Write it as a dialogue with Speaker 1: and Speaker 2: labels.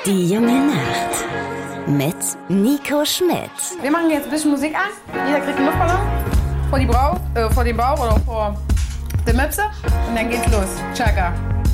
Speaker 1: Die junge Nacht mit Nico Schmidt.
Speaker 2: Wir machen jetzt ein bisschen Musik an. Jeder kriegt einen Luftballon vor den Bauch oder vor die Möpse. Und dann geht's los. Chaka.